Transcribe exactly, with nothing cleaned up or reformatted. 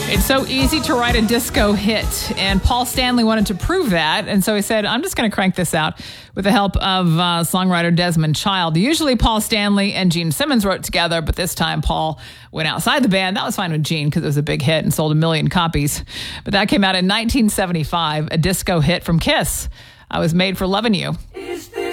It's so easy to write a disco hit, and Paul Stanley wanted to prove that, and so he said, I'm just going to crank this out with the help of uh, songwriter Desmond Child. Usually Paul Stanley and Gene Simmons wrote together, but this time Paul went outside the band. That was fine with Gene because it was a big hit and sold a million copies. But that came out in nineteen seventy-five, a disco hit from Kiss. I Was Made for Loving You.